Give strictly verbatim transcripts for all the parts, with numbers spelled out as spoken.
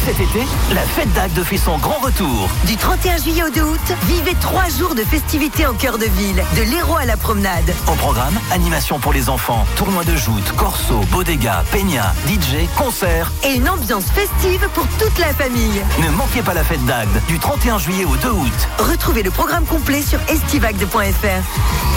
Cet été, la fête d'Agde fait son grand retour. Du trente et un juillet au deux août, vivez trois jours de festivités en cœur de ville, de l'Hérault à la promenade. Au programme, animation pour les enfants, tournoi de joutes, corso, bodega, peña, D J, concert et une ambiance festive pour toute la famille. Ne manquez pas la fête d'Agde du trente et un juillet au deux août. Retrouvez le programme complet sur estivagde point f r.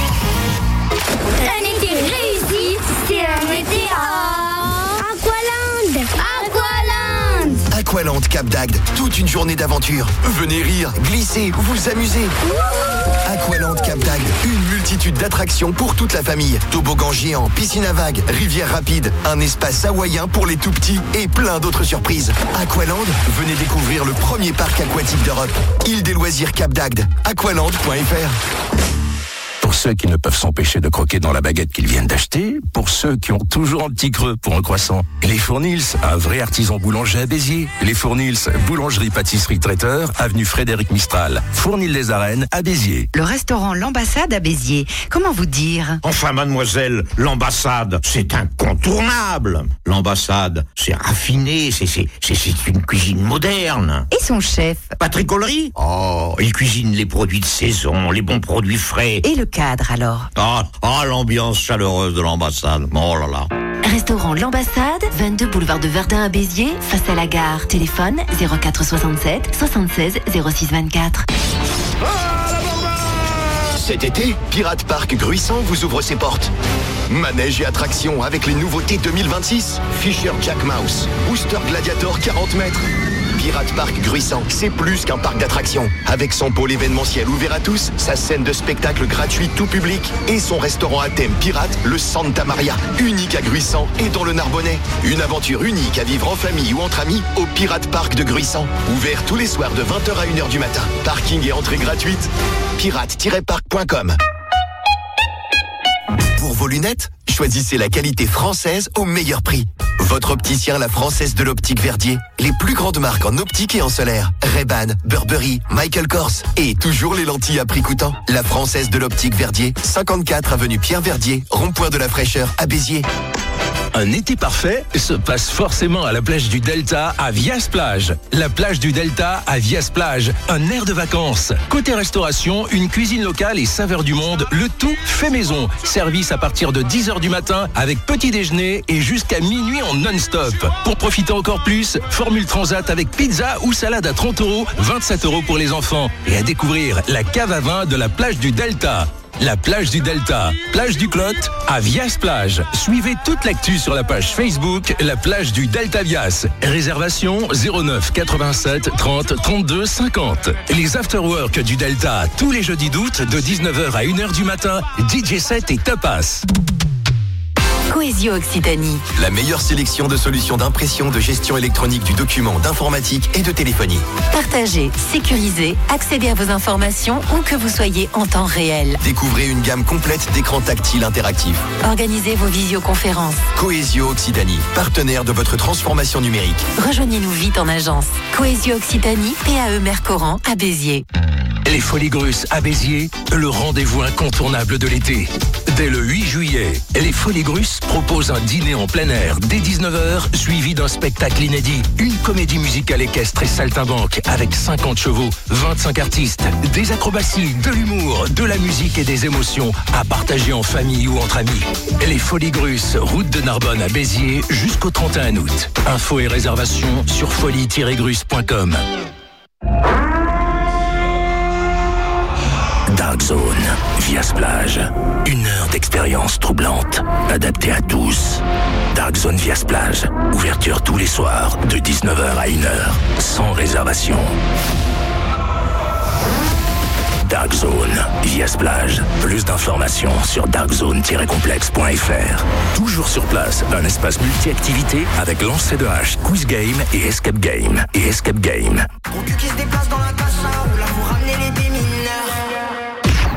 Un été réussi, c'est un été à Aqualand. Aqualand. Aqualand Cap d'Agde, toute une journée d'aventure. Venez rire, glisser, vous amuser. Aqualand Cap d'Agde, une multitude d'attractions pour toute la famille. Toboggan géant, piscine à vagues, rivière rapide, un espace hawaïen pour les tout petits et plein d'autres surprises. Aqualand, venez découvrir le premier parc aquatique d'Europe. Île des loisirs Cap d'Agde, aqualand point f r. Pour ceux qui ne peuvent s'empêcher de croquer dans la baguette qu'ils viennent d'acheter, pour ceux qui ont toujours un petit creux pour un croissant, les Fournils, un vrai artisan boulanger à Béziers. Les Fournils, boulangerie, pâtisserie, traiteur, avenue Frédéric Mistral, Fournil-les-Arènes à Béziers. Le restaurant L'Ambassade à Béziers, comment vous dire? Enfin, mademoiselle, l'ambassade, c'est incontournable. L'ambassade, c'est raffiné, c'est, c'est, c'est, c'est une cuisine moderne. Et son chef? Patrick Ollery? Oh, il cuisine les produits de saison, les bons produits frais. Et le cadre alors? Ah, ah, l'ambiance chaleureuse de l'ambassade. Oh là là. Restaurant L'Ambassade, vingt-deux boulevard de Verdun à Béziers, face à la gare. Téléphone zéro quatre soixante-sept soixante-seize zéro six vingt-quatre. Cet été, Pirate Park Gruissant vous ouvre ses portes. Manège et attractions avec les nouveautés deux mille vingt-six. Fisher Jack Mouse, Booster Gladiator quarante mètres. Pirate Park Gruissant, c'est plus qu'un parc d'attractions. Avec son pôle événementiel ouvert à tous, sa scène de spectacle gratuite tout public et son restaurant à thème pirate, le Santa Maria, unique à Gruissant et dans le Narbonnais. Une aventure unique à vivre en famille ou entre amis au Pirate Park de Gruissant. Ouvert tous les soirs de vingt heures à une heure du matin. Parking et entrée gratuite. pirate tiret parc point com. Pour vos lunettes, choisissez la qualité française au meilleur prix. Votre opticien La Française de l'Optique Verdier. Les plus grandes marques en optique et en solaire. Ray-Ban, Burberry, Michael Kors. Et toujours les lentilles à prix coûtant. La Française de l'Optique Verdier. cinquante-quatre avenue Pierre Verdier. Rond-point de la Fraîcheur à Béziers. Un été parfait se passe forcément à la plage du Delta à Vias-Plage. La plage du Delta à Vias-Plage, un air de vacances. Côté restauration, une cuisine locale et saveurs du monde, le tout fait maison. Service à partir de dix heures du matin avec petit déjeuner et jusqu'à minuit en non-stop. Pour profiter encore plus, formule transat avec pizza ou salade à trente euros, vingt-sept euros pour les enfants. Et à découvrir la cave à vin de la plage du Delta. La plage du Delta, plage du Clot, à Vias-Plage. Suivez toute l'actu sur la page Facebook, la plage du Delta Vias. Réservation zéro neuf quatre-vingt-sept trente trente-deux cinquante. Les afterworks du Delta, tous les jeudis d'août, de dix-neuf heures à une heure du matin, D J set et tapas. Cohesio Occitanie. La meilleure sélection de solutions d'impression, de gestion électronique du document, d'informatique et de téléphonie. Partagez, sécurisez, accédez à vos informations où que vous soyez en temps réel. Découvrez une gamme complète d'écrans tactiles interactifs. Organisez vos visioconférences. Cohesio Occitanie, partenaire de votre transformation numérique. Rejoignez-nous vite en agence. Cohesio Occitanie, P A E Mercoran à Béziers. Les Folies Grusses à Béziers, le rendez-vous incontournable de l'été. Dès le huit juillet, les Folies Grusses proposent un dîner en plein air dès dix-neuf heures, suivi d'un spectacle inédit. Une comédie musicale équestre et saltimbanque avec cinquante chevaux, vingt-cinq artistes, des acrobaties, de l'humour, de la musique et des émotions à partager en famille ou entre amis. Les Folies Grusses, route de Narbonne à Béziers jusqu'au trente et un août. Infos et réservations sur folie tiret grusse point com. Dark Zone, Vias-Plage. Une heure d'expérience troublante, adaptée à tous. Dark Zone Vias-Plage. Ouverture tous les soirs, de dix-neuf heures à une heure, sans réservation. Dark Zone, Vias-Plage. Plus d'informations sur dark zone tiret complexe point f r. Toujours sur place, un espace multi-activité avec lancer de hache, quiz game et escape game. Et escape game. Concu qui se déplace dans la cacha, ou là vous ramenez les démineurs.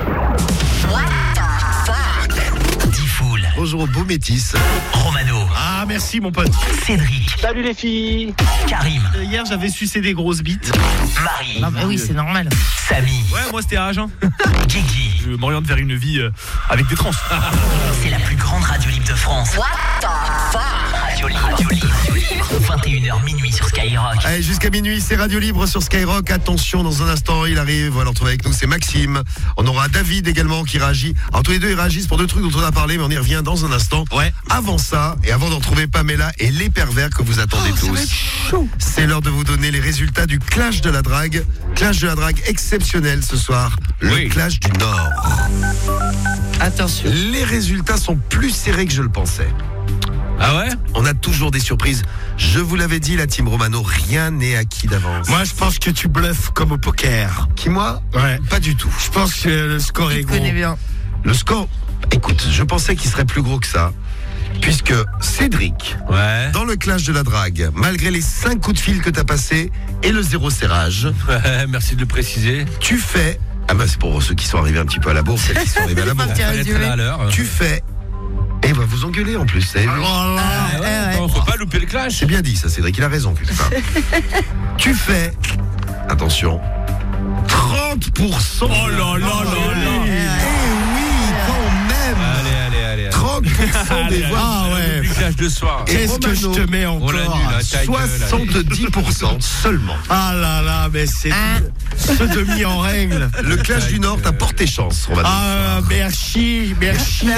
Bonjour beau métis. Romano. Ah Ah, merci mon pote. Cédric. Salut les filles. Karim. Euh, hier, j'avais sucé des grosses bites. Marie. Non, mais oui, c'est normal. Samy. Ouais, moi c'était à Agen. Guigui. Je m'oriente vers une vie euh, avec des trans. C'est la plus grande radio libre de France. What the fuck? Radio libre. Radio libre. vingt et une heures minuit sur Skyrock. Allez, jusqu'à minuit, c'est Radio Libre sur Skyrock. Attention, dans un instant, il arrive. On va le retrouver avec nous, c'est Maxime. On aura David également qui réagit. Alors, tous les deux, ils réagissent pour deux trucs dont on a parlé, mais on y revient dans un instant. Ouais. Avant ça, et avant de retrouver Pamela et les pervers que vous attendez Oh, tous, c'est l'heure de vous donner les résultats du Clash de la Drague. Clash de la Drague exceptionnel ce soir. Le Oui. Clash du Nord. Attention. Les résultats sont plus serrés que je le pensais. Ah ouais? On a toujours des surprises. Je vous l'avais dit, la team Romano, rien n'est acquis d'avance. Moi, je pense que tu bluffes comme au poker. Qui, moi? Ouais. Pas du tout. Je pense que le score est Tu gros. connais bien. Le score, écoute, je pensais qu'il serait plus gros que ça, puisque Cédric, Ouais. dans le Clash de la Drague, malgré les cinq coups de fil que t'as passés et le zéro serrage, Ouais, merci de le préciser. tu fais... Ah bah c'est pour ceux qui sont arrivés un petit peu à la bourse, celles qui sont arrivés à la bourse. Tiens, Fallait être résumé. là à l'heure. Tu fais... Et va vous engueuler en plus, vous avez vu. Oh là, Ah, ouais, ouais. non, faut pas louper le clash. C'est bien dit ça, Cédric, il a raison quelque part. Tu fais... Attention... trente pour cent. Oh là là là là. Eh oui, quand même. Allez, allez, allez. trente pour cent des voix. Ah ouais. Le clash de soir. Et Qu'est-ce que je Romano, te mets encore? on l'annule, à ta gueule, allez. soixante-dix pour cent seulement. Ah là là, mais c'est Hein? ce demi en règle. Le Clash du Nord, t'as porté chance, Romano. Ah, merci, merci.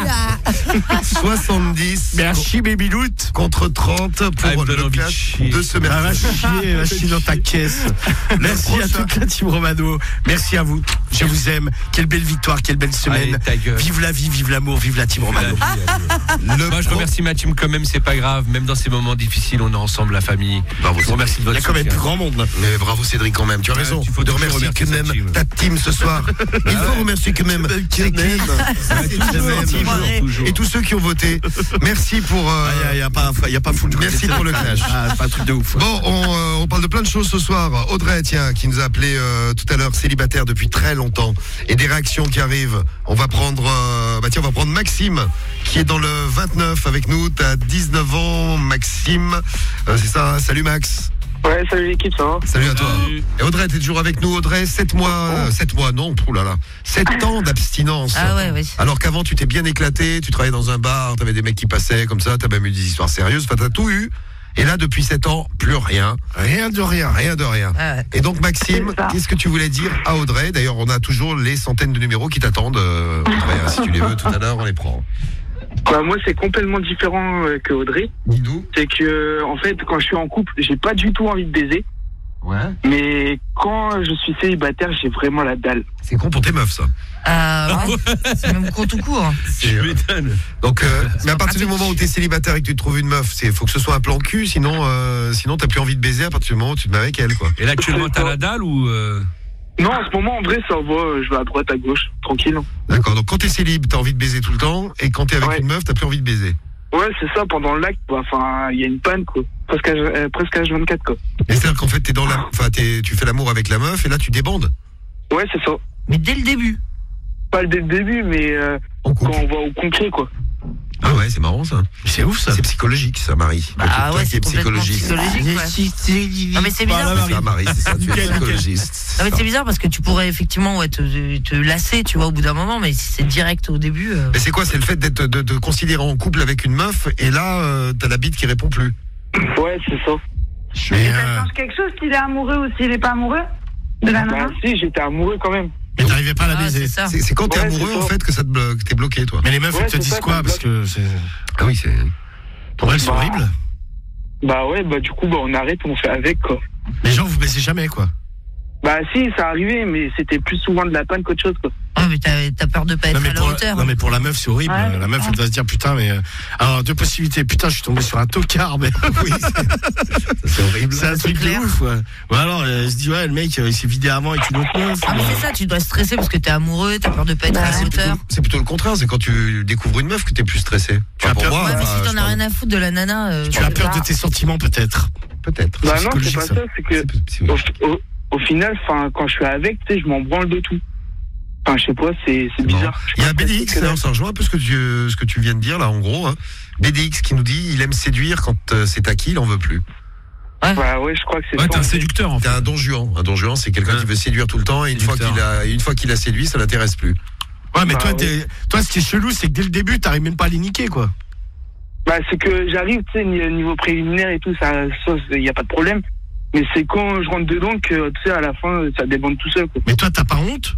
soixante-dix Merci, baby loot. contre trente Ah, il pour me donne le envie de Clash chier. de ce Ah, va mercredi. chier, va chier dans ta caisse. Merci à toute la team Romano. Merci à vous. Je vous aime. Quelle belle victoire, quelle belle semaine. Allez, ta gueule. Vive la vie, vive l'amour, vive la team Romano. Le Moi, je pro- remercie ma team quand même, c'est pas grave. Même dans ces moments difficiles, on est ensemble, la famille. Bravo, Je vous remercie de Il y votre a quand même soutien. plus grand monde. Mais bravo Cédric quand même, tu as raison. il faut de toujours remercier remercier quand sa même team. ta team ce soir. Il faut remercier quand même Qui l'équipe. Toujours, toujours. Et tous ceux qui ont voté. Merci pour. euh, Il n'y a, pas, y a pas full. Merci pour le clash. Ah, c'est pas un truc de ouf. Bon, on, euh, on parle de plein de choses ce soir. Audrey, tiens, qui nous a appelé euh, tout à l'heure, célibataire depuis très longtemps, et des réactions qui arrivent. On va prendre, euh, bah tiens, on va prendre Maxime, qui est dans le vingt-neuf avec nous. T'as dix-neuf ans, Maxime. Euh, c'est ça. Salut Max. Ouais, salut l'équipe, ça va? Salut à toi. Et Audrey, t'es toujours avec nous, Audrey. sept mois, euh, sept mois, non, oh là là. sept ans d'abstinence. Ah ouais, oui. Alors qu'avant, tu t'es bien éclaté, tu travaillais dans un bar, t'avais des mecs qui passaient comme ça, t'as même eu des histoires sérieuses, enfin, t'as tout eu. Et là, depuis sept ans, plus rien. Rien de rien. Rien de rien. Ah ouais. Et donc, Maxime, C'est ça. qu'est-ce que tu voulais dire à Audrey? D'ailleurs, on a toujours les centaines de numéros qui t'attendent. euh, Audrey, hein, si tu les veux tout à l'heure, on les prend. Bah, moi, c'est complètement différent euh, que Audrey. Dis-nous. C'est que, en fait, quand je suis en couple, j'ai pas du tout envie de baiser. Ouais. Mais quand je suis célibataire, j'ai vraiment la dalle. C'est con pour tes meufs, ça. Ah ouais. C'est même con tout court. Je m'étonne. Donc, euh, mais à partir du moment où t'es célibataire et que tu te trouves une meuf, c'est faut que ce soit un plan cul, sinon, euh, sinon t'as plus envie de baiser à partir du moment où tu te mets avec elle, quoi. Et là, actuellement, t'as la dalle ou. euh, Non, en ce moment, en vrai, ça va. Je vais à droite, à gauche, tranquille. D'accord. Donc, quand t'es célib, t'as envie de baiser tout le temps, et quand t'es avec Ouais. une meuf, t'as plus envie de baiser. Ouais, c'est ça, pendant le lac, bah, enfin, il y a une panne, quoi. Presque à, euh, presque à vingt-quatre, quoi. Et c'est-à-dire qu'en fait, t'es dans la, enfin, t'es, tu fais l'amour avec la meuf, et là, tu débandes. Ouais, c'est ça. Mais dès le début. Pas dès le début, mais euh, En couple. quand on va au concret, quoi. Ah ouais, c'est marrant, ça. C'est ouf ça. C'est psychologique, ça, Marie. Bah Toi ouais, qui es c'est complètement psychologiste. psychologique. Ouais. Non mais c'est bizarre. Voilà, parce que- Ça, Marie, c'est ça, tu es Nickel, nickel. psychologiste. Non mais c'est bizarre parce que tu pourrais effectivement ouais, te, te lasser, tu vois, au bout d'un moment, mais si c'est direct au début. euh, Mais c'est quoi? C'est le fait d'être, de te considérer en couple avec une meuf, et là, euh, t'as la bite qui répond plus. Ouais, c'est ça. Mais, Ça euh, change quelque chose s'il est amoureux ou s'il est pas amoureux de la Bah, nana? si, j'étais amoureux quand même. mais t'arrivais pas à la ah, baiser. c'est ça. C'est, c'est quand t'es Ouais, amoureux, c'est ça. en fait, que ça te blo- que t'es bloqué, toi. Mais les meufs, Ouais, elles te c'est disent ça, quoi? ça me Parce que c'est. Ah oui, c'est. Pour elles, c'est Bah. horrible. Bah ouais, bah du coup, bah on arrête, on fait avec, quoi. Les gens, vous baissez jamais, quoi. Bah si, ça arrivait, mais c'était plus souvent de la panne qu'autre chose, quoi. Oh, mais t'as t'as peur de pas être Non mais, à la pour, hauteur. non mais pour la meuf c'est horrible. Ouais. La meuf elle doit se dire putain mais euh, alors deux possibilités, putain je suis tombé sur un tocard mais oui c'est, C'est horrible. c'est un truc de clair. ouf ouais. Ou alors elle se dit ouais le mec euh, il s'est vidé avant avec une autre meuf. Ah mais ou, c'est ça, tu dois stresser parce que t'es amoureux, t'as peur de pas être à la C'est hauteur. plutôt, c'est plutôt le contraire, c'est quand tu découvres une meuf que t'es plus stressé. Tu as pour peur- moi, Ouais, mais enfin, si je t'en as parle- rien à foutre de la nana. euh, tu as peur de tes sentiments peut-être. Peut-être. Bah C'est non, c'est psychologique, pas ça. ça, c'est que C'est- c'est- au, au, au final, enfin, quand je suis avec, tu sais, je m'en branle de tout. Enfin, je sais pas, c'est, c'est marrant. bizarre. Il y a B D X, alors ça rejoint un peu ce que tu, ce que tu viens de dire là, en gros. Hein. B D X qui nous dit il aime séduire quand euh, c'est acquis, il en veut plus. Ouais. Bah ouais, je crois que c'est Ouais, ça. t'es un séducteur en fait. T'es un don Juan. Un don Juan, c'est quelqu'un Ouais. qui veut séduire tout le temps et une fois Séducteur. qu'il a, une fois qu'il a séduit, ça l'intéresse plus. Ouais, mais Bah, toi, ouais. t'es, toi, ce qui est chelou, c'est que dès le début, t'arrives même pas à les niquer, quoi. Bah c'est que j'arrive, tu sais, ni- niveau préliminaire et tout, ça, ça, il y a pas de problème. Mais c'est quand je rentre dedans que, tu sais, à la fin, ça débande tout seul, quoi. Mais toi, t'as pas honte?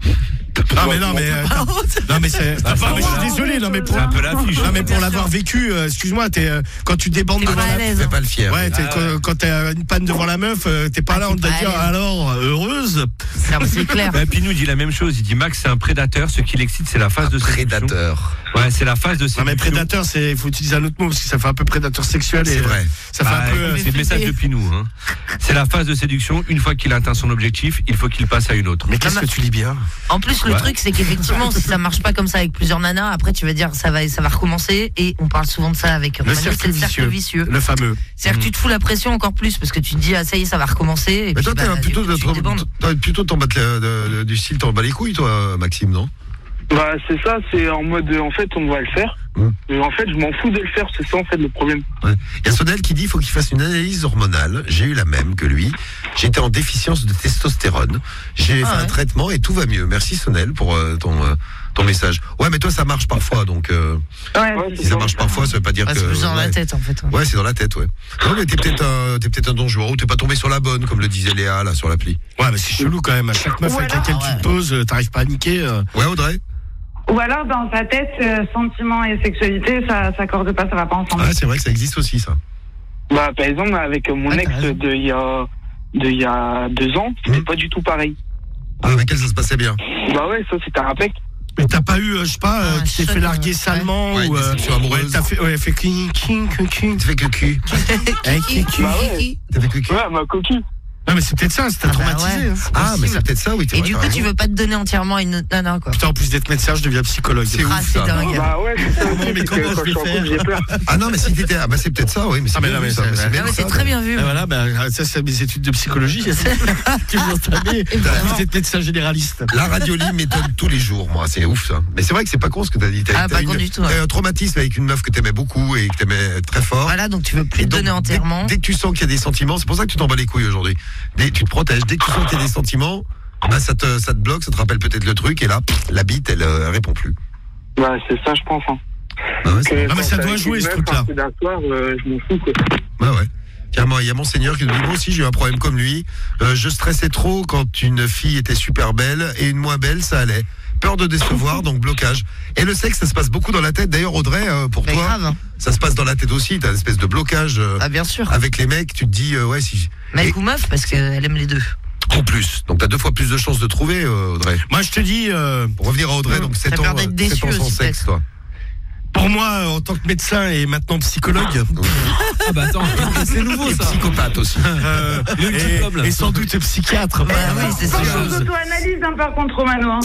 Non mais non mais euh, non mais c'est non, mais je suis désolé non mais pour C'est un peu l'affiche. non mais pour l'avoir vécu euh, excuse-moi t'es euh, quand tu débandes T'es devant pas à la l'aise. Fais pas le fier. ouais t'es, Ah quand, ouais. quand t'as une panne devant la meuf euh, t'es pas Ah, là t'es on te pas à dire l'aise. alors heureuse Non, mais c'est clair. Et puis nous dit la même chose. Il dit Max c'est un prédateur. Ce qui l'excite c'est la phase de séduction. Prédateur. Ouais, c'est la phase de non séduction. mais prédateur c'est faut utiliser un autre mot parce que ça fait un peu prédateur sexuel et C'est vrai. ça fait Bah, un peu euh, c'est le message depuis nous. Hein. C'est la phase de séduction. Une fois qu'il a atteint son objectif, il faut qu'il passe à une autre. mais qu'est-ce que tu lis bien En plus, le Ouais. truc, c'est qu'effectivement, si ça marche pas comme ça avec plusieurs nanas, après, tu vas dire, ça va, ça va recommencer. Et on parle souvent de ça avec le Romano, cercle c'est le cercle vicieux vicieux. le fameux C'est-à-dire que tu te fous la pression encore plus parce que tu te dis, ah, ça y est, ça va recommencer. Et Mais puis, toi, t'es bah, un plutôt, du de, coup, tu débandes. t'as plutôt t'en battre le- de- de- du style t'en bats les couilles, toi, Maxime, non? Bah c'est ça, c'est en mode, en fait, on va le faire. Mmh. Mais en fait, je m'en fous de le faire, c'est ça, en fait, le problème. Ouais. Il y a Sonel qui dit il faut qu'il fasse une analyse hormonale. J'ai eu la même que lui. J'étais en déficience de testostérone. J'ai Ah fait ouais. un traitement et tout va mieux. Merci Sonel pour euh, ton euh, ton message. Ouais, mais toi ça marche parfois, donc euh, Ouais, Ouais, si ça marche parfois, ça veut pas dire Ah, que. c'est plus dans ouais. la tête, en fait. ouais. Ouais, c'est dans la tête, ouais. Non, mais t'es peut-être un, t'es peut-être un don Juan ou t'es pas tombé sur la bonne, comme le disait Léa là sur l'appli. ouais mais c'est chelou quand même à chaque meuf Ou avec alors- laquelle tu Ouais. te poses euh, t'arrives pas à niquer euh. Ouais, Audrey. Ou alors, dans ta tête, euh, sentiments et sexualité, ça s'accorde pas, ça va pas ensemble. Ah, c'est vrai que ça existe aussi ça. Bah, par exemple, avec mon Ouais, ex t'as raison. de il y a, de il y a deux ans, c'était Mmh. pas du tout pareil. Ah, avec elle ça se passait bien. Bah ouais, ça, c'était un impec. mais t'as pas eu euh, je sais pas euh, Ah, tu t'es choc, fait larguer euh, salement ouais. ou Ouais, une euh, déception amoureuse. ouais t'as fait ouais fait king king king Tu fais que le cul. avec les culs. Bah ouais. T'as fait que le cul. Ouais, ma coquille. Non mais c'est peut-être ça, c'est Ah bah traumatisé. ouais. hein, c'est Ah, mais possible. c'est peut-être ça, oui. t'es Et vrai, du t'as coup, tu raison. veux pas te donner entièrement à une autre nana, quoi. Putain, en plus d'être médecin, je deviens psychologue. C'est Ah, ouf, c'est ça. dingue. Bah ouais, c'est ça. Non, mais c'est que comment quand je je suis vais en faire couple, j'ai peur. Ah non, mais si t'étais, ah bah c'est peut-être ça, oui, mais c'est Ah, mais bien non, vu, mais ça, c'est- mais c'est ah, bien Ah ouais, ça, c'est très bien vu. Et voilà, ben, ça c'est mes études de psychologie. Tu veux entamer. Vous êtes médecin généraliste. La radiolie m'étonne tous les jours, moi, c'est ouf ça. Mais c'est vrai que c'est pas con ce que t'as dit. T'as, Ah, t'as pas une- con du tout, t'as ouais. un traumatisme avec une meuf que t'aimais beaucoup et que t'aimais très fort. Voilà, donc tu veux plus Et te donc, donner entièrement. Dès, dès que tu sens qu'il y a des sentiments, c'est pour ça que tu t'en bats les couilles aujourd'hui. Dès, tu te protèges. Dès que tu sens qu'il y a des sentiments, bah ça te, ça te bloque, ça te rappelle peut-être le truc et là, pff, la bite, elle, euh, elle répond plus. Bah, c'est ça, je pense. Hein. Bah ouais, c'est- Que Ah, mais quand ça t'es doit avec jouer, une ce meuf, truc-là. un peu d'un soir, euh, je m'en fous, quoi. bah ouais. Carrément, il y a Monseigneur qui nous dit moi aussi j'ai eu un problème comme lui. Euh, je stressais trop quand une fille était super belle et une moins belle, ça allait. Peur de décevoir, donc blocage. Et le sexe, ça se passe beaucoup dans la tête. D'ailleurs, Audrey, euh, pour Mais toi, grave, hein. ça se passe dans la tête aussi. T'as une espèce de blocage euh, Ah, bien sûr. avec les mecs. Tu te dis euh, ouais si. Mec ou meuf, parce qu'elle aime les deux. En plus, donc t'as deux fois plus de chances de trouver, euh, Audrey. Moi, je te dis, euh, Pour revenir à Audrey, donc sept T'as ans, peur d'être euh, déçu sept ans sans aussi, sexe, peut-être. toi. pour moi, euh, en tant que médecin et maintenant psychologue, Ah bah attends, c'est nouveau Et ça. psychopathe aussi. euh, Le petit et, peuple. et sans doute psychiatre. Bah oui, c'est Pas sûr. de auto-analyse, hein, par contre, Romano. Hein.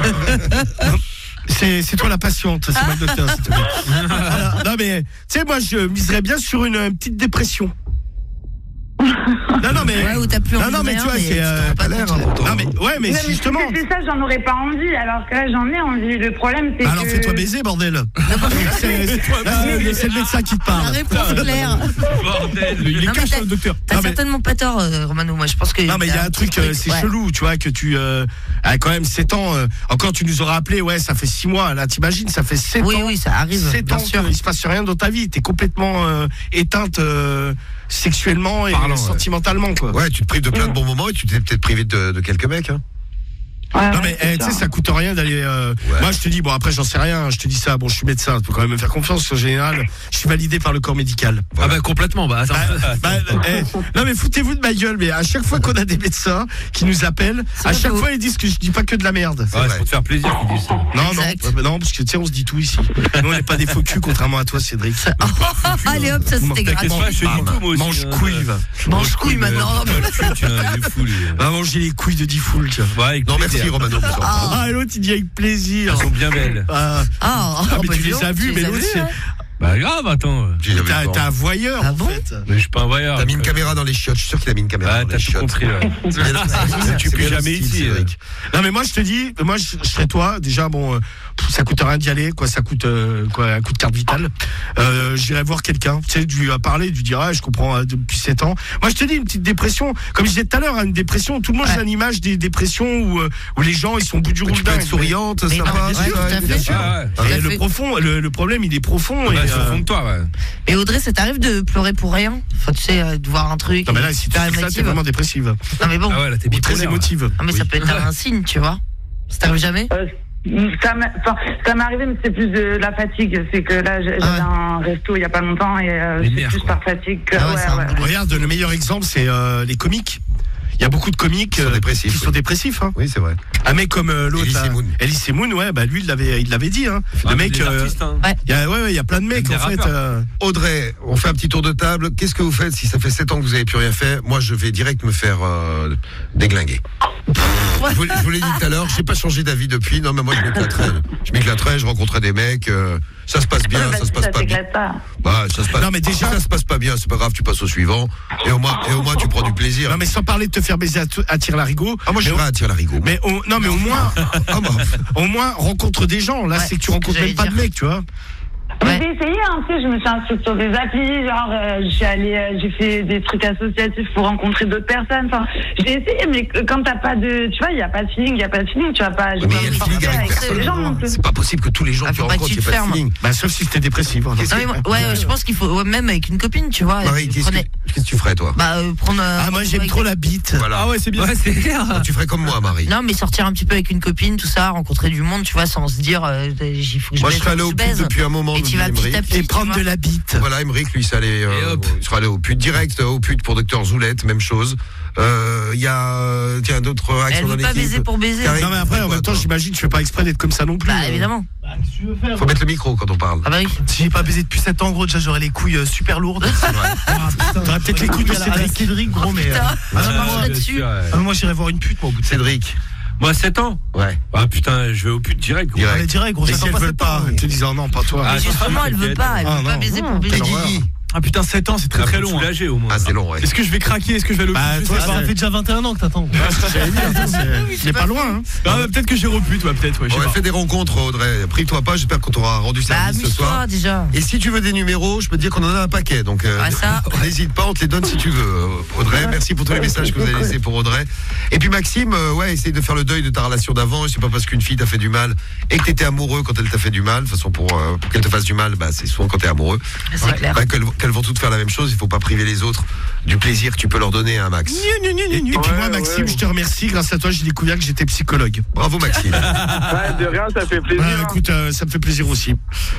C'est, c'est toi la patiente, c'est moi le docteur, s'il te plaît. Voilà. Non mais, tu sais, moi je miserais bien sur une, une petite dépression. Non, non, mais. Ouais, où t'as plus non, envie non, de mais rien, tu vois, mais c'est. tu euh, te rends pas l'air, compte. hein, pourtant. Non, mais, ouais, mais Ouais, si mais justement. si c'était ça, j'en aurais pas envie. Alors que là, j'en ai envie. Le problème, c'est Alors que... fais-toi baiser, bordel. c'est, c'est, toi, là, c'est- c'est le médecin qui te La parle. réponse claire. Bordel. Il est Non, mais cash, t'as- le docteur. T'as Non, mais- certainement pas tort, euh, Romano. Moi, je pense que. Non mais il y a un truc, euh, c'est ouais. chelou, tu vois, que tu euh, ah, quand même sept ans, euh, encore tu nous auras appelé, ouais, ça fait six mois, là t'imagines, ça fait sept Oui, ans. oui, ça arrive, sept bien ans sûr. qu'il se passe rien dans ta vie, t'es complètement euh, éteinte euh, sexuellement et Parlant, ouais. sentimentalement, quoi. Ouais, tu te prives de plein de bons moments et tu t'es peut-être privé de, de quelques mecs. Hein. Ouais, Non ouais, mais c'est eh, tu sais ça. ça coûte rien d'aller euh, Ouais. moi je te dis bon après j'en sais rien, je te dis ça, bon je suis médecin, tu peux quand même me faire confiance en général, je suis validé par le corps médical. Ah bah complètement. Bah attends. Bah, bah, eh, non mais foutez-vous de ma gueule, mais à chaque fois qu'on a des médecins qui nous appellent, à chaque fois ils disent que je dis pas que de la merde. Ouais, c'est pour te faire plaisir qu'ils disent ça. Non, Exact. non, bah, non, parce que tu sais, on se dit tout ici. Nous, on n'est pas des faux culs, contrairement à toi, Cédric. Allez hop, ça c'était T'inquiète gratuit. pas, je te dis tout moi aussi. Mange hein. couille, va. Mange couille maintenant. Mange couille, tu l'as, il est fou, lui. Va manger les couilles de Diffoul, tu vois. Ouais, avec Non, plaisir. merci Romano. Ah, et l'autre, il dit avec plaisir. Elles sont bien belles. Ah, Ah, ah, mais bah, tu dis les donc, as vues, tu mais les as l'autre, vues, c'est. hein. Bah grave, attends. T'as, t'as un voyeur, ah en bon fait. Mais je suis pas un voyeur. T'as mis une caméra dans les chiottes, je suis sûr qu'il a mis une caméra Ah, dans t'as les tout chiottes. compris, ouais. Tu plus jamais ici. Non, mais moi, je te dis, moi, je, je serais toi. Déjà, bon, euh, ça coûte rien d'y aller, quoi. Ça coûte, euh, quoi, un coup de carte vitale. Euh, j'irais voir quelqu'un. Tu sais, tu lui as parlé, tu lui diras, ah, je comprends euh, depuis sept ans. Moi, je te dis, une petite dépression. Comme je disais tout à l'heure, hein, une dépression. Tout le monde, ouais. J'ai une image des dépressions où, euh, où les gens, ils sont au bout du rouleau. Tu peux être souriante, mais, ça mais va. bien sûr, tout à bien fait. sûr. Ah, ouais. Et le profond, le, le problème, il est profond. Ouais, et, c'est au euh, fond de toi, ouais. Et Audrey, ça t'arrive de pleurer pour rien? Enfin, tu sais, euh, de voir un truc. Non, mais là, si tu fais ça, t'es vraiment dépressive. Non, mais bon. Ah ouais, là, t'es Ou très bipolaire. émotive. Non, mais ça peut être un signe, tu vois. Ça t'arrive jamais? Euh, ça m'est enfin, ça m'est arrivé, mais c'est plus de la fatigue. C'est que là, j'ai- j'avais Ah un resto il y a pas longtemps et euh, Les c'est nerfs, plus quoi. par fatigue que. Ah ouais, ouais, c'est un ouais. boulot. Regarde, le meilleur exemple, c'est euh, les comiques. Il y a beaucoup de comiques Qui sont euh, dépressifs, qui oui. sont dépressifs. Hein. Oui, c'est vrai. Un mec comme euh, l'autre, Elie là, Semoun. Elie Semoun, ouais, bah lui, il l'avait, il l'avait dit. Hein. Ah, le mais mec, des euh, artistes, hein. Ouais. il y a, ouais, ouais, il y a plein de mecs Même en des fait. rappeurs. euh, Audrey, on fait un petit tour de table. Qu'est-ce que vous faites si ça fait sept ans que vous avez plus rien fait? Moi, je vais direct me faire euh, déglinguer. Je vous, je vous l'ai dit tout à l'heure, j'ai pas changé d'avis depuis. Non, mais moi, je m'éclaterais. Je m'éclaterais, je rencontrais des mecs. euh, ça se passe bien, Ouais, bah, ça se si passe ça pas bien. t'éclate pas. Bah, ça se passe. Non, mais déjà- si ça se passe pas bien, c'est pas grave, tu passes au suivant. Et au moins, et au moins, tu prends du plaisir. Non, mais sans parler de te faire baiser à, t- à tire-larigot. Ah, moi, je mais suis pas à tirer la rigo. Mais au, non, mais au moins, Ah, bah, au moins rencontre des gens. Là, Ouais, c'est que tu c'est ce rencontres que même j'allais pas de dire. mecs, tu vois. Ouais. J'ai essayé, hein, tu sais, je me suis inscrite sur des applis, genre, euh, j'ai allé, euh, j'ai fait des trucs associatifs pour rencontrer d'autres personnes. Enfin, j'ai essayé, mais quand t'as pas de, tu vois, il y a pas de feeling, il y a pas de feeling, tu vas pas. j'ai mais pas il y a le envie de feeling sortir avec avec les gens non plus. c'est pas possible que tous les gens Ah, que tu faut pas que rencontres, tu il n'y te ait pas de fermes. feeling. Bah, sauf si t'es dépressif. hein. Non, mais moi, ouais, je pense qu'il faut, ouais, même avec une copine, tu vois. Marie, euh, qu'est-ce que, prenez- qu'est-ce que tu ferais, toi? Bah, euh, prendre. euh, Ah, moi, j'aime avec- trop la bite. Voilà. Ah ouais, c'est bien. Ouais, c'est clair. Tu ferais comme moi, Marie. Non, mais sortir un petit peu avec une copine, tout ça, rencontrer du monde, tu vois, sans se dire, euh, il faut que je Moi, je baise, serais allé faut au que je pute baise. depuis un moment. Et nous tu dit vas petit Émeric. à petit. Et tu prendre vois. de la bite. Voilà, Émeric, lui, ça allait, euh, Et hop. il serait allé au pute direct, euh, au pute pour Docteur Zoulette, même chose. Euh, Il y a, euh, tiens, d'autres réactions Elle dans veut pas l'équipe. baiser pour baiser. Karine, Non, mais après, en quoi, même temps, toi j'imagine, tu fais pas exprès d'être comme ça non plus. Bah, euh. évidemment. Faut mettre le micro quand on parle. Ah bah oui. Si j'ai pas baisé depuis sept ans, gros, déjà j'aurais les couilles euh, super lourdes. T'aurais peut-être les couilles de à la- à la Cédric. Cédric, gros, mais. euh, Putain, ah, je non, marche moi, là-dessus. bien sûr, ouais. ah, moi, j'irais voir une pute, moi, au bout de sept ans. Cédric. Moi, sept ans. Ouais. Ah putain, je vais au pute direct. gros. Direct. Allez, direct, gros, Et si j'attends elles pas veulent sept pas, ans. elles te disent, oh non, pas toi. Ah, Mais justement, elle veut pas, elle Ah, veut pas non. baiser pour Et baiser. Guigui. Ah putain, sept ans, c'est très Très très très long. hein. soulagé au moins. Ah, c'est long, ouais. Est-ce que je vais craquer? Est-ce que je vais le Bah, je toi, sais pas. ça Ça fait déjà vingt et un ans que t'attends. Ouais, c'est ce que j'allais dire, attends, c'est- Il est pas loin, hein. Ah, ouais, peut-être que j'ai repute, ouais, peut-être, ouais, je On sais a pas. fait des rencontres, Audrey. Prie-toi pas, j'espère qu'on t'aura rendu Bah, service ce soir. amuse-toi déjà. Et si tu veux des numéros, je peux te dire qu'on en a un paquet. Donc, euh, Ah, ça. n'hésite pas, on te les donne si tu veux, euh, Audrey. Merci pour tous les messages que vous avez laissés pour Audrey. Et puis Maxime, euh, ouais, essaye de faire le deuil de ta relation d'avant. Et c'est pas parce qu'une fille t'a fait du mal et que t'étais amoureux quand elle t'a fait du mal. De toute façon, pour, euh, pour qu'elle te fasse du mal, bah, c'est souvent quand t'es amoureux. C'est Ouais. clair. Bah, qu'elles, qu'elles vont toutes faire la même chose. Il faut pas priver les autres du plaisir que tu peux leur donner, hein, Max. Et, et puis moi, Maxime, je te remercie. Grâce à toi, j'ai découvert que j'étais psychologue. Bravo, Maxime. Ouais, de rien, ça fait plaisir. Ouais, écoute, euh, ça me fait plaisir aussi.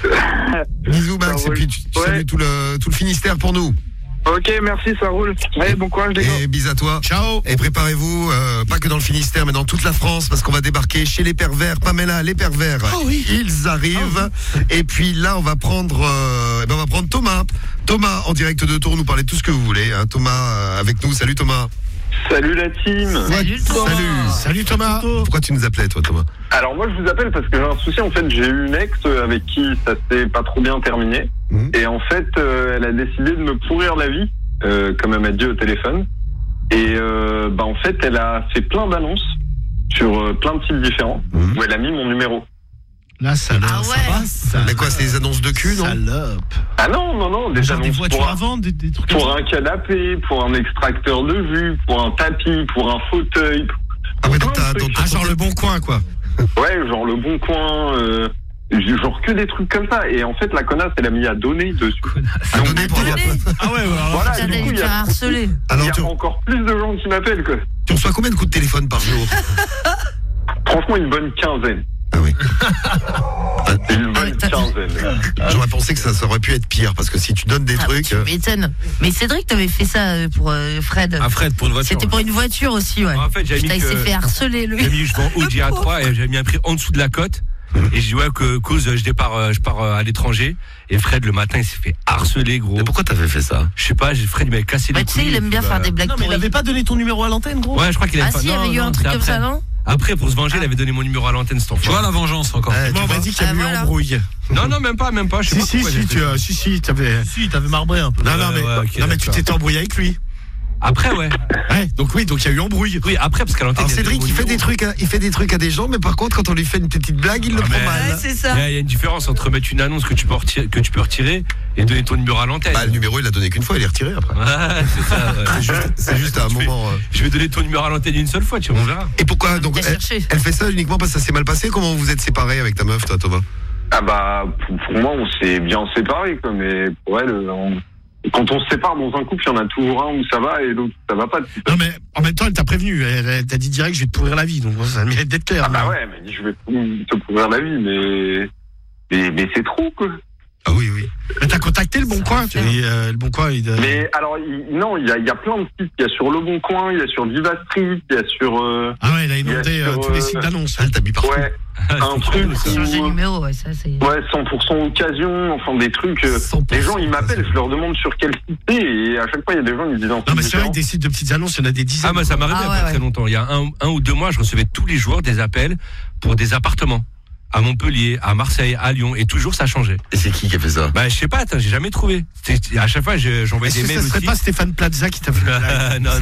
Bisous, Max. Et puis tu, tu Ouais. salues tout le, tout le Finistère pour nous. Ok, merci, ça roule. Allez, bon courage, les gars. Et bis à toi. Ciao. Et préparez-vous, euh, pas que dans le Finistère, mais dans toute la France, parce qu'on va débarquer chez les pervers. Pamela, les pervers. Oh oui. Ils arrivent. Et puis là, on va prendre, euh, eh ben, on va prendre Thomas. Thomas, en direct de Tours, nous parlez de tout ce que vous voulez. Hein. Thomas, euh, avec nous. Salut Thomas. Salut la team. Salut Thomas. Salut. Salut Thomas. Pourquoi tu nous appelais, toi, Thomas? Alors moi je vous appelle parce que j'ai un souci. En fait, j'ai eu une ex euh, avec qui ça s'est pas trop bien terminé. Mhm. Et en fait, euh, elle a décidé de me pourrir la vie, euh, comme elle m'a dit au téléphone. Et euh, bah en fait, elle a fait plein d'annonces sur euh, plein de sites différents Mhm. où elle a mis mon numéro. Là, ça, Ah ça ouais. va, ça Mais quoi, c'est des annonces de cul, non? Salope. Ah non, non, non, des Genre des annonces voitures pour, à un, vendre, des, des trucs comme pour ça. un canapé, pour un extracteur de vue, pour un tapis, pour un fauteuil. Ah ouais, plein donc de t'as, trucs. donc, Ah, genre le bon coin, quoi. Ouais, genre le bon coin, euh, genre que des trucs comme ça. Et en fait, la connasse, elle a mis à donner dessus. à donner pour avoir- Ah ouais, ouais, alors, Voilà, Putain, du d'aller coup, te il y faire a, harceler. il y Alors, a tu, encore plus de gens qui m'appellent, quoi. tu reçois combien de coups de téléphone par jour? Franchement, une bonne quinzaine. Ah oui. Une Ah ouais, bonne t'as- quinzaine. J'aurais pensé que ça, ça aurait pu être pire, parce que si tu donnes des Ah, trucs. tu euh, m'étonnes. Mais Cédric, t'avais fait ça euh, pour euh, Fred. Ah, Fred, pour une voiture. C'était pour une voiture aussi, ouais. En fait, j'avais Putain, mis il s'est que- fait harceler, lui. J'ai mis, je vends Audi A trois et j'avais mis un prix en dessous de la cote. Et je dis ouais que cause je départ euh, je pars euh, à l'étranger et Fred le matin il s'est fait harceler gros. Mais pourquoi t'avais fait ça? Je sais pas, j'ai- Fred il m'avait cassé Bah, les tu sais, couilles. il aime bien Bah, faire des blagues Non, mais il pourries. avait pas donné ton numéro à l'antenne, gros. Ouais, je crois qu'il avait Ah pas- si, il y non, avait eu non, un truc c'est comme ça, après. non? Après, pour se venger, il avait donné mon numéro à l'antenne, cet enfant. Tu vois la vengeance encore. Eh, tu m'as dit qu'il y a eu voilà. embrouille. Non, non, même pas, même pas. Je sais Si, pas si, pourquoi si, j'ai tu fait as, si, si, t'avais. Si, t'avais marbré un peu. Non, non, mais, ouais, ok, non, mais tu d'accord. t'étais embrouillé avec lui. Après, ouais. Ouais, donc oui, donc il y a eu embrouille. Oui, après, parce qu'à l'antenne. Alors il y a Cédric, des il fait numéros. des trucs, à, il fait des trucs à des gens, mais par contre, quand on lui fait une petite blague, il le Ah, prend mais- mal. Ouais, c'est Il y, ça. a, il y a une différence entre mettre une annonce que tu peux retirer, que tu peux retirer et donner ton numéro à l'antenne. Bah, le numéro, il l'a donné qu'une fois, il est retiré après. Ouais, c'est ça. Ouais. C'est juste, c'est juste à un Je vais- moment. euh. Je vais donner ton numéro à l'antenne une seule fois, tu vois, on verra. Et pourquoi donc T'as elle, cherché. elle fait ça uniquement parce que ça s'est mal passé? Comment vous êtes séparés avec ta meuf, toi, Thomas? Ah bah, pour, pour moi, on s'est bien séparés, quoi, mais pour elle, on- quand on se sépare dans un couple, il y en a toujours un où ça va et l'autre où ça va pas. Non, mais en même temps, elle t'a prévenu. Elle, elle t'a dit direct, je vais te pourrir la vie. Donc ça mérite d'être clair. Ah bah mais- ouais, elle m'a dit, je vais te pourrir la vie, mais, mais, mais c'est trop, quoi. Ah oui, oui. Mais t'as contacté le Bon Coin tu- et, euh, Le Bon Coin, il. Mais alors, il- non, il y a, il y a plein de sites. Il y a sur Le Bon Coin, il y a sur Viva Street, il y a sur. euh, Ah ouais, il a il y a inondé euh, sur, tous les euh, sites d'annonces. Elle t'a mis partout. Ouais, un truc. Changer de où- numéro, ouais, ça c'est. Ouais, cent pour cent occasion, enfin des trucs. euh, cent pour cent les gens, ils m'appellent, je leur demande sur quel site c'est, et à chaque fois, il y a des gens qui me disent. Non, mais c'est vrai que des sites de petites annonces, il y en a des dizaines. Ah, moi, ça m'arrivait Ah, il y a ouais, pas ouais. très longtemps. Il y a un, un ou deux mois, je recevais tous les jours des appels pour des appartements. À Montpellier, à Marseille, à Lyon, et toujours ça changeait. Et c'est qui qui a fait ça? Bah, je sais pas, attends, j'ai jamais trouvé. C'était- À chaque fois, je- j'envoyais Est-ce des que mails ça serait aussi. pas Stéphane Plaza qui t'a fait la blague? non,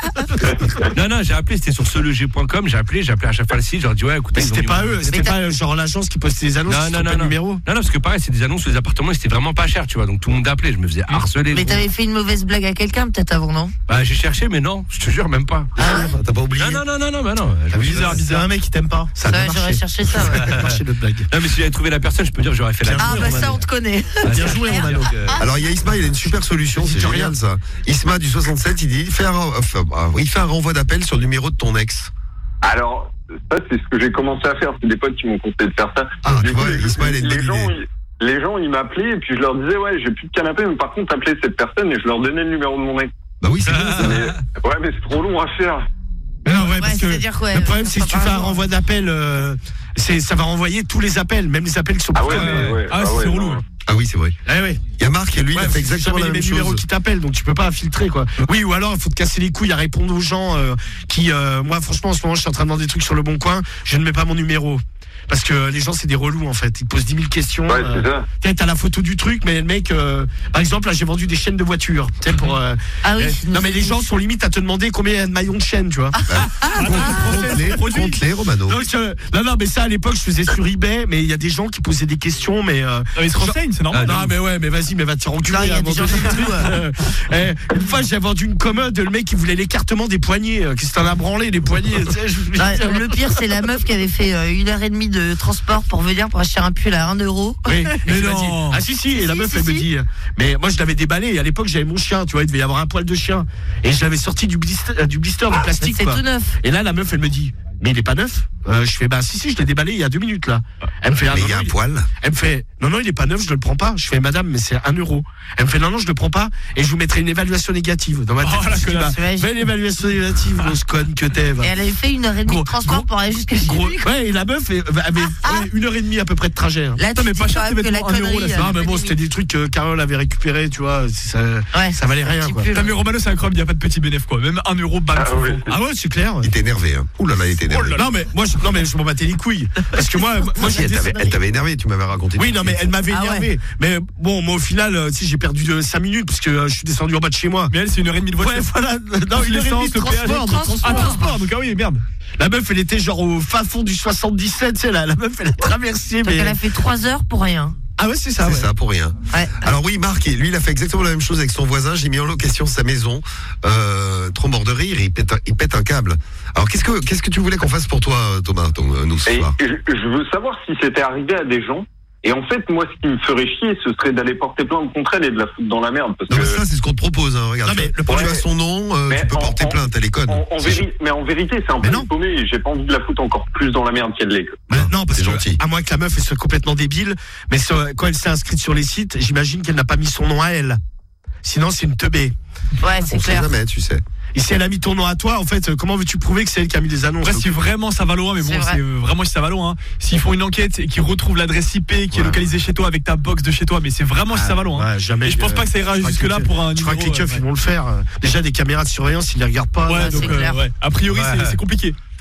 non. non, non, j'ai appelé, c'était sur seleg point com, j'ai appelé, j'ai appelé à chaque fois le site, j'ai dit, ouais, écoutez. Mais ils ont c'était mis pas mon- eux, c'était Mais pas euh, genre l'agence qui postait des annonces, Non, qui non, trompait non, le non. numéro. Non, non, parce que pareil, c'est des annonces sur les appartements et c'était vraiment pas cher, tu vois. Donc tout le monde appelait, je me faisais harceler. Mais gros. t'avais fait une mauvaise blague à quelqu'un peut-être avant, non? Bah, j'ai cherché, mais non, je te jure, même pas. T'as pas oublié? Non, non, non, non, non, bah non. Je me suis dit, Bizarre, bizarre, un mec qui t'aime pas. Ça a Ouais, bien j'aurais marché. cherché ça, ouais. Ça a bien marché notre blague. Non, mais si j'avais trouvé la personne, je peux dire que j'aurais fait la Ah, bah ça, on te connaît. Bien joué, Romano. Alors il y a Isma, il a une super solution, c'est génial ça. Isma du soixante-sept, il dit faire un, enfin, bah, il fait un renvoi d'appel sur le numéro de ton ex. Alors, ça, c'est ce que j'ai commencé à faire. C'est des potes qui m'ont conseillé de faire ça. Ah, Du tu coup, vois, les, Ismaël a une les bonne gens, idée. ils, les gens, ils m'appelaient et puis je leur disais, ouais, j'ai plus de canapé, mais par contre, appelez cette personne et je leur donnais le numéro de mon ex. Bah oui, c'est bien ça. Mais, ouais, mais c'est trop long à faire. Mais non, ouais, parce que c'est-à-dire quoi, le problème, euh, c'est que tu par fais un jour. renvoi d'appel, euh, c'est, ça va renvoyer tous les appels, même les appels qui sont Ah pas ouais, fermés. mais ouais. Ah, ah c'est ouais, relou. non. Ah oui, c'est vrai. Eh ouais. Il y a Marc et lui, il Ouais, a fait c'est exactement jamais la les même mêmes numéros chose. qui t'appellent, donc tu peux pas filtrer quoi. Oui, ou alors il faut te casser les couilles à répondre aux gens euh, qui, euh, moi franchement en ce moment je suis en train de vendre des trucs sur le Bon Coin, je ne mets pas mon numéro. Parce que les gens c'est des relous en fait, ils te posent dix mille questions. Ouais, c'est ça. T'as t'as la photo du truc, mais le mec, euh, par exemple là j'ai vendu des chaînes de voitures. Tu sais pour. euh, Ah oui. eh, non mais les gens sont limite à te demander combien il y a de maillons de chaîne, tu vois. Compte-les, compte-les, Romano. Donc, euh, non, non, mais ça à l'époque je faisais sur eBay, mais il y a des gens qui posaient des questions, mais. Euh, Ah, mais ils se renseignent, c'est normal. non, mais ouais, mais vas-y, mais va te faire enculer. Non, il y a à un des moment gens donné. comme tout, Euh, eh, une fois, j'ai vendu une commode, le mec, il voulait l'écartement des poignets. euh, Qu'est-ce que t'en as branlé, les poignets tu sais, je- Ouais, le pire, c'est la meuf qui avait fait euh, une heure et demie de transport pour venir pour acheter un pull à un euro. Oui, Mais mais non. Ah si, si, et la Si, meuf, si, elle me si. dit. Mais moi, je l'avais déballé, et à l'époque, j'avais mon chien, tu vois, il devait y avoir un poil de chien. Et je l'avais sorti du blister, euh, du blister de plastique, C'est quoi. tout neuf. Et là, la meuf, elle me dit, mais il est pas neuf. Euh, je fais, bah si, si, je l'ai déballé il y a deux minutes, là. Elle me fait, ah, Mais non, il y a non, un il- poil. Elle me fait, non, non, il est pas neuf, je ne le prends pas. Je fais, madame, mais c'est un euro. Elle me fait, non, non, je le prends pas, et je vous mettrai une évaluation négative. Dans ma tête, Oh, je me la suis dit, connasse. bah, Ouais, fais une évaluation négative, grosse conne que t'es, va. Et elle avait fait une heure et demie Gros- de transport gros- pour aller jusqu'à chez Gros- lui. quoi. ouais, et la meuf elle- avait ouais, une heure et demie à peu près de trajet. hein. Là, Putain, tu mais dis pas cher, quand tes même que la vêtements, un euro, connerie. là, euh, c'est- Non, mais elle bon, a c'était mis- des trucs que Carole avait récupérés, tu vois. Ça, Ouais, ça valait rien, petit quoi. pull. Putain, mais Romano, c'est incroyable, il n'y a pas de petit bénéf, quoi. Même un euro, bam, Ah tu le ouais. fais. Ah ouais, c'est clair. Il était énervé. Hein. Ouh là là, il était énervé. Non, mais moi, je, non, mais je m'en battais les couilles. Parce que moi, moi, Si, elle j'étais- t'avait- elle t'avait énervé, tu m'avais raconté. Oui, non, mais elle m'avait Ah énervé. Mais bon, moi, au final, euh, tu sais, j'ai perdu cinq minutes parce que euh, je suis descendu en bas de chez moi. Mais elle, c'est une heure et demie de voiture. Ouais, voilà. Non, une heure et demie L'essence, de le péage, transport. le de transport. Ah, transport, donc ah oui, merde. La meuf, elle était genre au fin fond du soixante-dix-sept, tu sais, la, la meuf, elle a traversé. Donc Mais... elle a fait trois heures pour rien. Ah ouais, c'est ça. C'est ouais. ça, pour rien. Ouais. Alors oui, Marc, lui, il a fait exactement la même chose avec son voisin. J'ai mis en location sa maison. Euh, trop mort de rire, il pète un, il pète un câble. Alors qu'est-ce que qu'est-ce que tu voulais qu'on fasse pour toi, Thomas, ton, euh, nous ce Et, soir? et je, je veux savoir si c'était arrivé à des gens. Et en fait, moi, ce qui me ferait chier, ce serait d'aller porter plainte contre elle et de la foutre dans la merde. Parce Non, mais que, ça, c'est ce qu'on te propose. Hein. Regarde, Non, mais tu, le tu problème- as son nom, euh, Mais tu peux en- porter en- plainte, elle est conne. en, en C'est- véri- mais en vérité, c'est un peu Mais non. paumé et j'ai pas envie de la foutre encore plus dans la merde qu'elle l'est. quoi. Bah, non, parce c'est que, gentil. à moins que la meuf elle soit complètement débile, mais ce- quand elle s'est inscrite sur les sites, j'imagine qu'elle n'a pas mis son nom à elle. Sinon, c'est une teubée. Ouais, c'est On sait clair. jamais, tu sais. Et si elle a mis ton nom à toi, en fait, euh, comment veux-tu prouver que c'est elle qui a mis les annonces? Après, si vraiment ça va loin, mais bon, C'est vrai. c'est euh, vraiment si ça va loin. Hein. S'ils font une enquête et qu'ils retrouvent l'adresse I P qui est Ouais. localisée chez toi avec ta box de chez toi, mais c'est vraiment si ça va loin. hein. Ouais, jamais. Et je pense euh, pas que ça ira je crois jusque là que- pour un Je crois que les numéro, keufs, euh, ils vont le faire. Déjà, des caméras de surveillance, ils les regardent pas. Ouais, Ouais, donc c'est euh, clair. ouais. A priori, Ouais. c'est- c'est compliqué.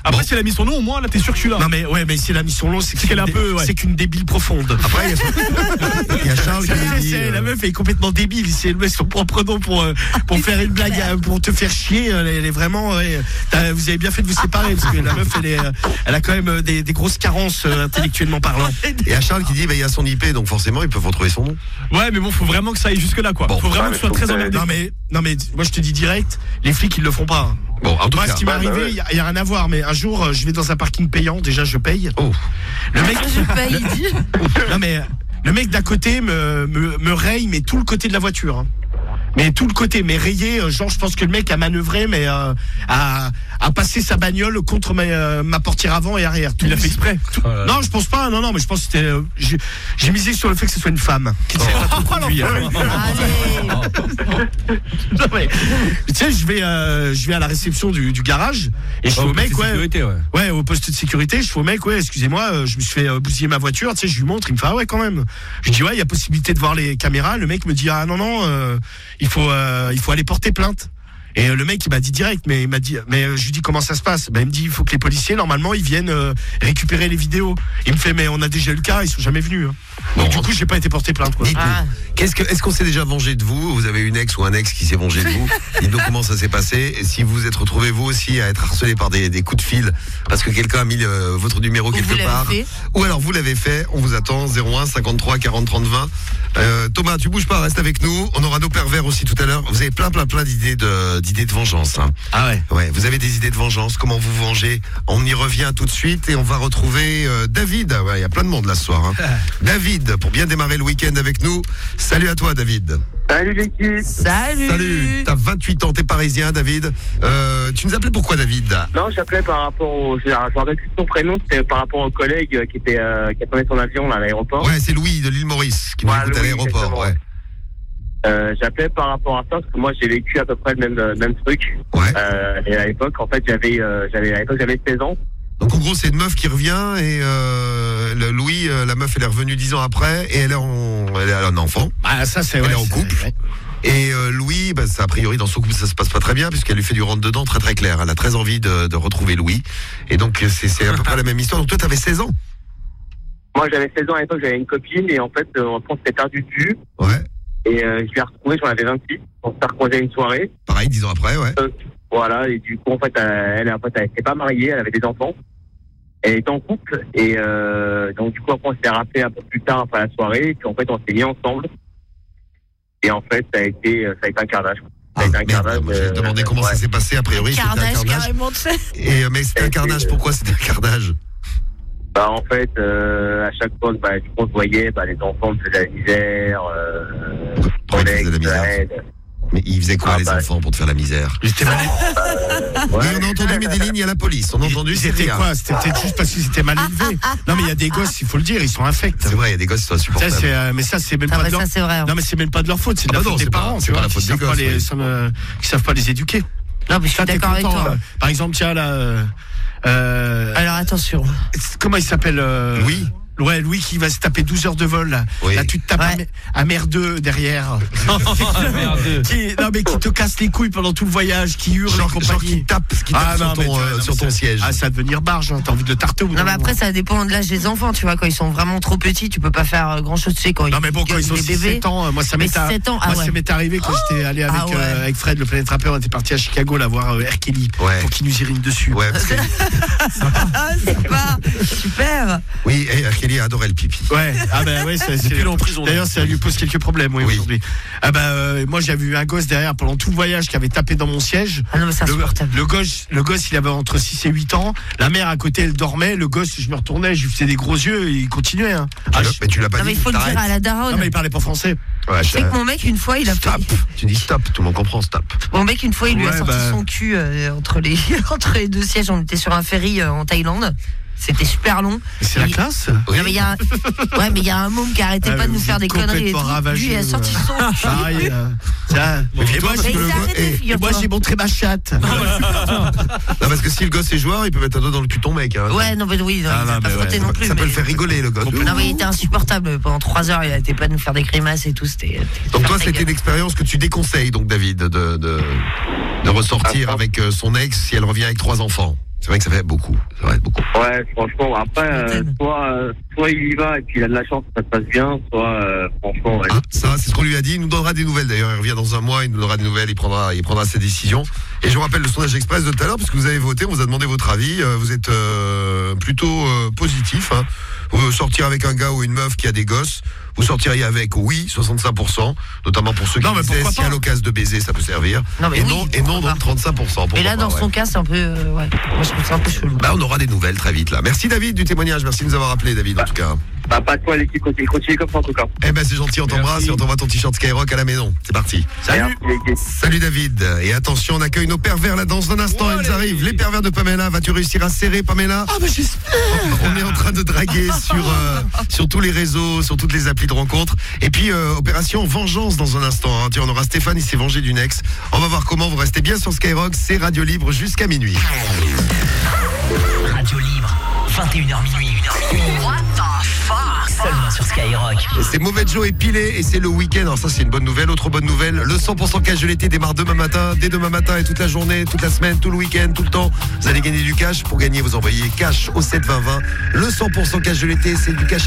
Après, si elle a mis son nom, au moins, là, t'es sûr que je suis là. Non, mais ouais, mais si elle a mis son nom, c'est C'est qu'elle est un peu, ouais. c'est qu'une débile profonde. Après, il y a- il y a Charles qui C'est- dit. c'est- euh, La meuf est complètement débile. Si elle met son propre nom pour, euh, pour faire une blague, euh, pour te faire chier, elle est, elle est vraiment. Ouais, t'as- vous avez bien fait de vous séparer parce que la meuf, elle, est, euh, elle a quand même euh, des, des grosses carences euh, intellectuellement parlant. Il y a Charles qui dit bah, il y a son I P, donc forcément, ils peuvent retrouver son nom. Ouais, mais bon, faut vraiment que ça aille jusque-là, quoi. Bon. Faut vraiment que tu sois très emmerdé. Non mais, non mais, moi je te dis direct, les flics ils le font pas. hein. Bon, en tout Moi, cas. ce qui m'est bah, bah, arrivé, ouais. il y, a- il y a rien à voir, mais un jour, euh, je vais dans un parking payant. Déjà, je paye. Oh. Le mec, Je paye, il dit. non mais, le mec d'à côté me, me, me raye, mais tout le côté de la voiture. hein. Mais tout le côté, mais rayé, euh, genre je pense que le mec a manœuvré, mais euh, a, a passé sa bagnole contre ma, euh, ma portière avant et arrière. Tout Il l'a fait exprès. Non, je pense pas. Non, non, mais je pense que c'était. euh, j'ai, j'ai misé sur le fait que ce soit une femme qui ne sait pas trop conduire. Non, mais, tu sais, je vais, euh, je vais à la réception du, du garage et je fais Oh, au mec, c'est ouais, sécurité, ouais. ouais, au poste de sécurité, je fais au mec, ouais, excusez-moi, euh, je me suis fait euh, bousiller ma voiture, tu sais, je lui montre, il me fait ah ouais quand même. Je dis ouais, il y a possibilité de voir les caméras. Le mec me dit ah non non, euh, il faut, euh, il faut aller porter plainte. Et euh, le mec il m'a dit direct, mais il m'a dit, mais euh, je lui dis comment ça se passe. Ben il me dit il faut que les policiers normalement ils viennent euh, récupérer les vidéos. Il me fait mais on a déjà eu le cas, ils sont jamais venus. Hein. Donc du coup j'ai pas été porté plainte. Quoi. Dites-nous, Ah. qu'est-ce que, est-ce qu'on s'est déjà vengé de vous? Vous avez une ex ou un ex qui s'est vengé de vous? Dites-nous comment ça s'est passé. Et si vous vous êtes retrouvé vous aussi à être harcelé par des, des coups de fil parce que quelqu'un a mis euh, votre numéro Ou vous quelque l'avez part, fait. ou alors vous l'avez fait, on vous attend zéro un cinquante-trois quarante trente vingt. Euh, Thomas, tu bouges pas, reste avec nous. On aura nos pervers aussi tout à l'heure. Vous avez plein plein plein d'idées de d'idées de vengeance. Hein. Ah ouais. Ouais, vous avez des idées de vengeance. Comment vous vengez? On y revient tout de suite et on va retrouver euh, David. Ouais, il y a plein de monde là ce soir. Hein. David, pour bien démarrer le week-end avec nous. Salut à toi, David. Salut l'équipe. Salut. Salut. T'as vingt-huit ans, t'es parisien, David. Euh, tu nous appelais pourquoi, David? Non, j'appelais par rapport au. Je me rappelle plus son prénom, c'était par rapport au collègue qui était euh, qui attendait son avion là, à l'aéroport. Ouais, c'est Louis de l'île Maurice qui nous Ouais, écoute à Louis, l'aéroport. exactement. Ouais. Euh, j'appelais par rapport à ça parce que moi j'ai vécu à peu près le même euh, même truc. Ouais. Euh, et à l'époque, en fait, j'avais euh, j'avais à l'époque j'avais seize ans. Donc en gros, c'est une meuf qui revient et euh, le Louis, euh, la meuf, elle est revenue dix ans après et elle est en, elle a un enfant. Ah ça c'est. Elle ouais, est en c'est- couple. ouais. Et euh, Louis, bah, ça, a priori, dans son couple, ça se passe pas très bien, puisqu'elle lui fait du rentre-dedans très très clair. Elle a très envie de, de retrouver Louis. Et donc, c'est, c'est à peu près la même histoire. Donc, toi, t'avais seize ans. Moi j'avais seize ans à l'époque, j'avais une copine et en fait euh, on s'était perdu de vue. Ouais. Et euh, je l'ai retrouvée, j'en avais vingt-six. On s'est recroisé à une soirée. Pareil, dix ans après, ouais. Euh, voilà, et du coup en fait elle, elle, en fait, elle était pas mariée, elle avait des enfants. Elle était en couple et euh, donc du coup après on s'est rappelé un peu plus tard après la soirée et puis en fait on s'est mis ensemble. Et en fait ça a été, ça a été un carnage. Ça a été un carnage. Moi, j'ai demandé euh, comment ouais. ça s'est passé. A priori, c'était un Carnage, carnage. carrément, tu sais. Et, euh, mais c'était un carnage. Pourquoi c'était un carnage? Bah en fait, euh, à chaque fois, bah, du coup, on se voyait, bah, les enfants me faisaient la misère, euh, Pourquoi ils faisaient la misère? Mais ils faisaient quoi, Ah, les bah, enfants, pour te faire la misère? Ils étaient mal. Oui, on a entendu, mais des lignes à la police. On a entendu, C'était c'était quoi? C'était peut-être juste parce qu'ils étaient mal élevés. Non mais il y a des gosses, il faut le dire, ils sont infects. C'est vrai, il y a des gosses qui sont Ça, insupportables. c'est, euh, mais ça c'est même Ah, pas bah, de leur. ça, c'est vrai, hein. Non mais c'est même pas de leur faute, c'est de Ah la bah faute non, des c'est pas- parents, c'est tu pas vois, la faute qui des savent pas gosses, les, oui. savent, euh, qui savent pas les éduquer. Non, mais je suis Ça, t'es d'accord avec content, toi. euh, Par exemple, tiens là. euh, euh, Alors attention. comment il s'appelle euh, Louis. Ouais, Louis qui va se taper douze heures de vol là. Oui. Là tu te tapes Ouais. un, un merdeux derrière. Merdeux. Qui, non mais qui te casse les couilles pendant tout le voyage, qui hurle Genre, et genre compagnie. qui tape, qui tape Ah, sur non, mais ton, tu vois, euh, non, sur mais ton ça- siège. Ah, ça va devenir barge, hein. T'as envie de le tarter au bout Non, d'un mais moment. après, ça dépend de l'âge des enfants, tu vois. Quand ils sont vraiment trop petits, tu peux pas faire grand chose, tu sais. Quand Non mais bon, quand ils ont les six bébés. sept ans, euh, moi ça Mais m'est ar- sept ans, ah moi, ouais. ça m'est arrivé quand j'étais allé avec, Ah ouais. euh, avec Fred, le Planète Rappeur, on était parti à Chicago là voir euh, R. Kelly Ouais. pour qu'il nous urine dessus. Ouais, parce que, Ah, c'est pas super. oui, et R. Kelly a adoré le pipi. Ouais, ah bah ouais, c'est, c'est- Depuis en prison. D'ailleurs, ça lui pose quelques problèmes, oui, Oui. aujourd'hui. Ah bah euh, moi j'avais vu un gosse derrière pendant tout le voyage qui avait tapé dans mon siège. Ah non, mais c'est Le, insupportable. le gosse, le gosse, il avait entre six et huit ans. La mère à côté, elle dormait. Le gosse, je me retournais, je lui faisais des gros yeux, et il continuait. Hein. Tu Ah, l'as- je- mais tu l'as pas Non, dit. mais il faut le t'arrêtes. dire à la daronne. non mais il parlait pas français. Ouais, Tu sais je- que mon mec, une fois, il a Stop. Tu dis stop, tout le monde comprend stop. Mon mec, une fois, il lui a Ouais, sorti bah. son cul euh, entre, les, entre les deux sièges. On était sur un ferry euh, en Thaïlande. C'était super long. Mais c'est la Et- classe. Oui. Non, mais il y a un... Ouais, mais il y a un môme qui arrêtait Ah, pas de mais nous vous faire êtes des conneries et tout. complètement ravageux, Lui, il a sorti ouais. son cul. Pareil. euh, tiens. Mais Et dis-toi, moi, parce j'ai- que le Mais go- arrêtez, eh, et figure-toi. moi j'ai montré ma chatte. non, parce que si le gosse est joueur, il peut mettre un doigt dans le cul de ton mec. Hein. Ouais, non, mais oui, non, Ah, il non, s'est pas mais frotté ouais. non plus. Ça peut mais- le faire rigoler, le gosse. Non, mais il était insupportable. Pendant trois heures, il arrêtait pas de nous faire des grimaces et tout. C'était. Donc toi, c'était c'était une expérience que tu déconseilles, donc David, de, de, de ressortir avec euh, son ex si elle revient avec trois enfants. C'est vrai que ça fait beaucoup. Ça va être beaucoup. Ouais, franchement, après, euh, soit, euh, soit il y va et puis il a de la chance, ça se passe bien, soit, euh, franchement, ouais. Ah, ça, c'est ce qu'on lui a dit. Il nous donnera des nouvelles d'ailleurs. Il revient dans un mois, il nous donnera des nouvelles, il prendra, il prendra ses décisions. Et je vous rappelle le sondage express de tout à l'heure, parce que vous avez voté, on vous a demandé votre avis. Euh, vous êtes euh, plutôt euh, positif. Hein. Vous sortir avec un gars ou une meuf qui a des gosses, vous sortiriez avec oui, soixante-cinq pour cent, notamment pour ceux qui non, mais disaient si pas. à l'occasion de baiser, ça peut servir. Non, mais et, oui, non, et non, donc trente-cinq pour cent. Et là, pas, dans ouais. son cas, c'est un peu, euh, ouais. Moi, je trouve ça un peu chelou. Bah, on aura des nouvelles très vite là. Merci David du témoignage, merci de nous avoir appelé David en tout cas. Bah, pas de quoi, l'équipe continue, continue comme ça en tout cas. Eh ben c'est gentil, on t'embrasse et on t'envoie ton t-shirt Skyrock à la maison. C'est parti. Salut. Salut David. Et attention, on accueille nos pervers là dans un instant, ils arrivent. Les pervers de Pamela, vas-tu réussir à serrer Pamela? Ah bah j'espère. On est en train de draguer sur euh, sur tous les réseaux, sur toutes les applis de rencontres. Et puis euh, opération vengeance dans un instant. Hein. Tiens, on aura Stéphane, il s'est vengé d'une ex. On va voir comment. Vous restez bien sur Skyrock, c'est Radio Libre jusqu'à minuit. Radio Libre, vingt et une heures minuit. What the fuck? Seulement sur Skyrock. C'est Mauvais Joe épilé et c'est le week-end. Alors ça c'est une bonne nouvelle. Autre bonne nouvelle, le cent pour cent cash de l'été démarre demain matin. Dès demain matin et toute la journée, toute la semaine, tout le week-end, tout le temps. Vous allez gagner du cash. Pour gagner, vous envoyez cash au sept vingt vingt. Le cent pour cent cash de l'été, c'est du cash